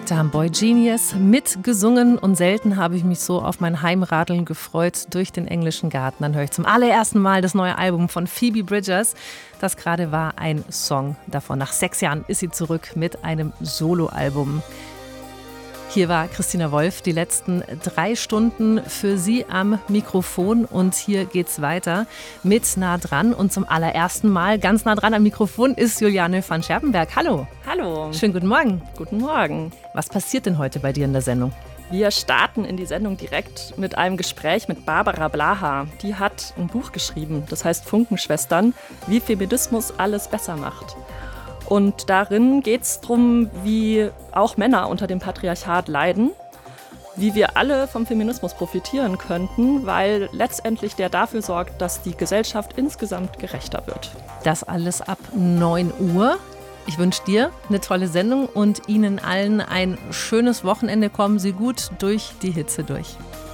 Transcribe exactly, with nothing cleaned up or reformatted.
Da haben Boy Genius mitgesungen und selten habe ich mich so auf mein Heimradeln gefreut durch den englischen Garten. Dann höre ich zum allerersten Mal das neue Album von Phoebe Bridgers. Das gerade war ein Song davon. Nach sechs Jahren ist sie zurück mit einem Soloalbum. Hier war Christina Wolf die letzten drei Stunden für Sie am Mikrofon und hier geht's weiter mit Nah dran. Und zum allerersten Mal ganz nah dran am Mikrofon ist Juliane van Scherpenberg. Hallo. Hallo. Schönen guten Morgen. Guten Morgen. Was passiert denn heute bei dir in der Sendung? Wir starten in die Sendung direkt mit einem Gespräch mit Barbara Blaha. Die hat ein Buch geschrieben, das heißt Funkenschwestern, wie Feminismus alles besser macht. Und darin geht es darum, wie auch Männer unter dem Patriarchat leiden, wie wir alle vom Feminismus profitieren könnten, weil letztendlich der dafür sorgt, dass die Gesellschaft insgesamt gerechter wird. Das alles ab neun Uhr. Ich wünsche dir eine tolle Sendung und Ihnen allen ein schönes Wochenende. Kommen Sie gut durch die Hitze durch.